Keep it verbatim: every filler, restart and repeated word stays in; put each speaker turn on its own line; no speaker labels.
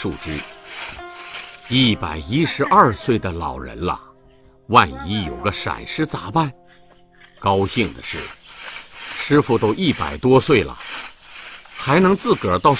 树枝。一百一十二岁的老人了，万一有个闪失咋办？高兴的是，师傅都一百多岁了，还能自个儿到